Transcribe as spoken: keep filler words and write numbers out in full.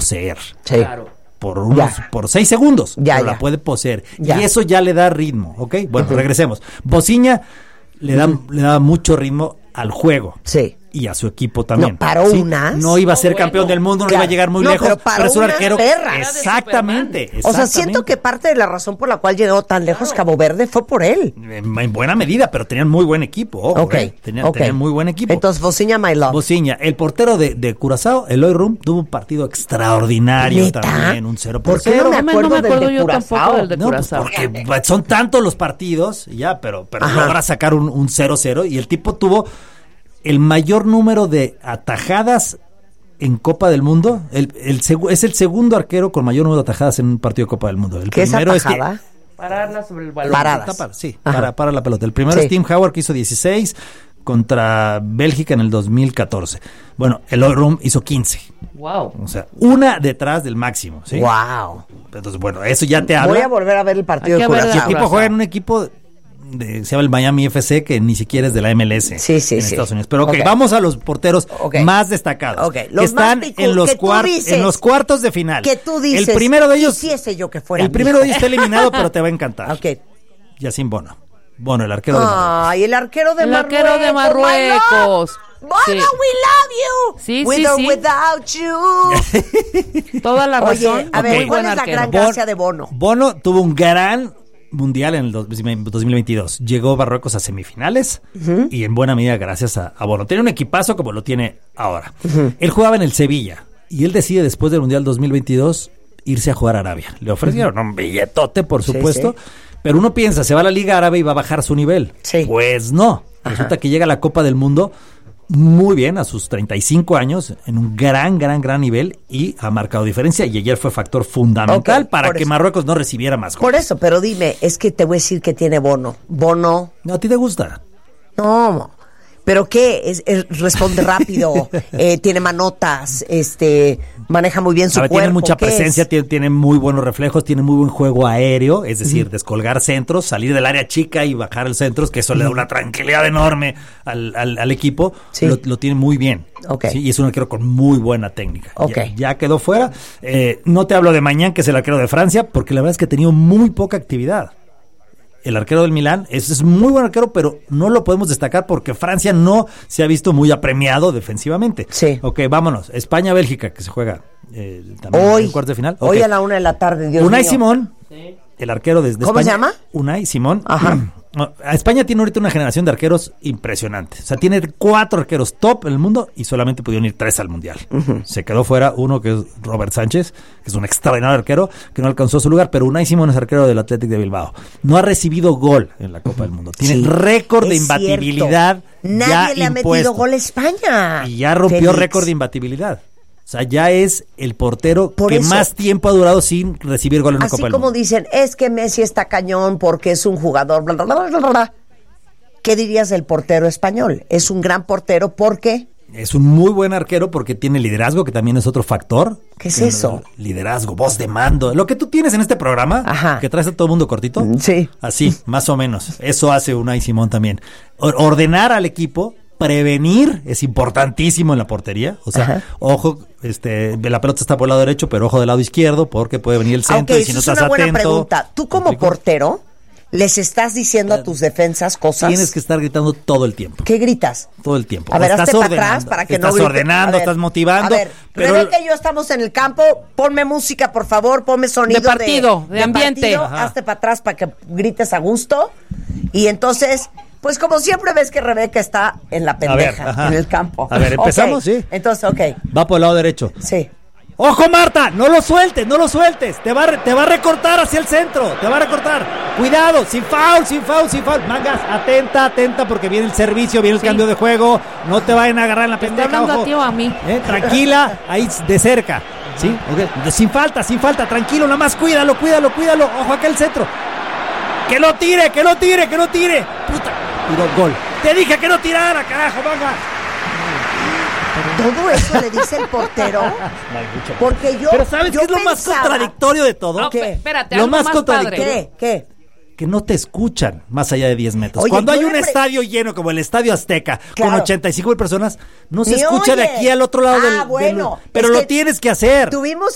poseer. Sí. Claro. Por unos, por seis segundos, ya, pero ya. la puede poseer. Ya. Y eso ya le da ritmo, ¿ok? Bueno, uh-huh. regresemos. Bociña le da, uh-huh. le da mucho ritmo al juego. Sí. Y a su equipo también. No, paró ¿sí? unas. No iba a ser oh, campeón bueno. del mundo, no claro. iba a llegar muy no, lejos. Pero, paró pero es un unas arquero. Perras. Exactamente, exactamente. O sea, siento que parte de la razón por la cual llegó tan lejos Cabo Verde fue por él. En, en buena medida, pero tenían muy buen equipo. Ojo, okay. eh. tenían, okay. tenían muy buen equipo. Entonces, Bociña, my love. Bociña, el portero de, de Curazao, Eloy Rum, tuvo un partido extraordinario. ¿Neta? También, un cero por ¿Por qué cero. no me acuerdo, no me acuerdo del de yo Curazao? tampoco del de No, Curazao. pues porque son tantos los partidos, ya, pero, pero Ajá. logra sacar un, un cero cero y el tipo tuvo el mayor número de atajadas en Copa del Mundo. El, el seg- es el segundo arquero con mayor número de atajadas en un partido de Copa del Mundo. El ¿Qué primero es atajada? Es que, Pararla sobre el balón. Paradas. Para, sí, para, para la pelota. El primero sí. es Tim Howard, que hizo dieciséis contra Bélgica en el dos mil catorce. Bueno, Eloy Rum hizo quince. Wow. O sea, una detrás del máximo, ¿sí? Wow. Entonces, bueno, eso ya te habla. Voy a volver a ver el partido de Curazao. Y el tipo juega en un equipo de, se llama el Miami F C, que ni siquiera es de la M L S. Sí, sí, en sí. Estados Unidos. Pero ok, okay. vamos a los porteros okay. más destacados. Okay. Que Los están más picu- en, los que tú cuart- dices, en los cuartos de final. Que tú dices, el primero de ellos, quisiese yo que fuera el primero de hijo. ellos está eliminado, pero te va a encantar. Ok. Yacine Bono. Bono, el arquero de Marruecos. Ay, el arquero de el Marruecos. arquero de Marruecos. Bono, Sí. we love you. Sí, With sí, or sí. without you. Toda la razón. Oye, a ver, Muy ¿cuál buen es la arquero. gran gracia de Bono? Bono tuvo un gran mundial en el dos mil veintidós. Llegó Marruecos a semifinales uh-huh. y en buena medida gracias a, a Bono. Tiene un equipazo como lo tiene ahora. Uh-huh. Él jugaba en el Sevilla y él decide después del mundial dos mil veintidós irse a jugar a Arabia. Le ofrecieron uh-huh. un billetote, por supuesto, sí, sí. pero uno piensa, se va a la Liga Árabe y va a bajar su nivel. Sí. Pues no. Ajá. Resulta que llega a la Copa del Mundo muy bien a sus treinta y cinco años, en un gran, gran, gran nivel y ha marcado diferencia y ayer fue factor fundamental okay, para que eso. Marruecos no recibiera más goles. Por eso, pero dime, es que te voy a decir que tiene Bono. Bono. No, ¿a ti te gusta? No, pero ¿qué? Es, es, responde rápido, eh, tiene manotas, este, maneja muy bien su ver, cuerpo. Tiene mucha ¿qué presencia, es? tiene, tiene muy buenos reflejos, tiene muy buen juego aéreo, es decir, uh-huh. descolgar centros, salir del área chica y bajar el centro, que eso uh-huh. le da una tranquilidad enorme al, al, al equipo. Sí. Lo, lo tiene muy bien. Okay. ¿sí? Y es un arquero con muy buena técnica. Okay. Ya, ya quedó fuera. Eh, no te hablo de Mañán, que es el arquero de Francia, porque la verdad es que ha tenido muy poca actividad. El arquero del Milán es, es muy buen arquero, pero no lo podemos destacar porque Francia no se ha visto muy apremiado defensivamente. Sí. Ok, vámonos. España-Bélgica, que se juega eh, también hoy, en cuartos de final. Hoy okay. a la una de la tarde, Dios Unai mío. Simón, sí. el arquero de, de ¿Cómo España. se llama? Unai Simón. Ajá. España tiene ahorita una generación de arqueros impresionante. O sea, tiene cuatro arqueros top en el mundo y solamente pudieron ir tres al Mundial. Uh-huh. Se quedó fuera uno que es Robert Sánchez, que es un extraordinario arquero, que no alcanzó su lugar, pero Unai Simón es arquero del Athletic de Bilbao. No ha recibido gol en la Copa uh-huh. del Mundo. Tiene sí, récord de imbatibilidad. Nadie ya le ha impuesto. metido gol a España. Y ya rompió Félix. récord de imbatibilidad. O sea, ya es el portero Por que eso, más tiempo ha durado sin recibir gol en una Copa del Mundo. Así como dicen, es que Messi está cañón porque es un jugador, bla, bla, bla, bla, bla. ¿Qué dirías del portero español? Es un gran portero porque... Es un muy buen arquero porque tiene liderazgo, que también es otro factor. ¿Qué es eso? Liderazgo, voz de mando. Lo que tú tienes en este programa, Ajá. que traes a todo el mundo cortito. Sí. Así, más o menos. Eso hace Unai Simón también. Ordenar al equipo... Prevenir es importantísimo en la portería. O sea, Ajá. ojo, este, la pelota está por el lado derecho, pero ojo del lado izquierdo, porque puede venir el centro okay, y si no es estás una buena atento. Pregunta. Tú como ¿complico? portero, les estás diciendo a tus defensas cosas. Tienes que estar gritando todo el tiempo. ¿Qué gritas? Todo el tiempo. A ver, estás hazte para ordenando, atrás para que estás no grite. ordenando, ver, estás motivando. A ver, pero Rebeca y yo estamos en el campo, ponme música, por favor, ponme sonido de partido, de, de, de ambiente. Partido, hazte para atrás para que grites a gusto. Y entonces... Pues como siempre ves que Rebeca está en la pendeja, ver, en el campo. A ver, empezamos, okay. sí. Entonces, ok. Va por el lado derecho. Sí. ¡Ojo, Marta! ¡No lo sueltes, no lo sueltes! Te va, a, te va a recortar hacia el centro, te va a recortar. Cuidado, sin foul, sin foul, sin foul. Mangas, atenta, atenta, porque viene el servicio, viene el sí. cambio de juego. No te vayan a agarrar en la pendeja, ¿Está hablando ojo. a ti o a mí? ¿Eh? Tranquila, ahí de cerca. ¿Sí? Okay. Sin falta, sin falta, tranquilo, nada más cuídalo, cuídalo, cuídalo. Ojo acá el centro. ¡Que lo tire, que lo tire, que lo tire! ¡Puta! Tiró gol. Te dije que no tirara, carajo, venga. Todo eso le dice el portero. Porque yo. Pero ¿sabes yo qué es lo más pensaba... contradictorio de todo? No, ¿Qué? Espérate, lo algo más, más contradictorio. padre. ¿Qué? ¿Qué? Que no te escuchan más allá de diez metros. Oye, Cuando hay un pre... estadio lleno como el Estadio Azteca, claro. con ochenta y cinco mil personas, no se Ni escucha oye. de aquí al otro lado ah, del... bueno. Del, pero es lo que tienes que hacer. Tuvimos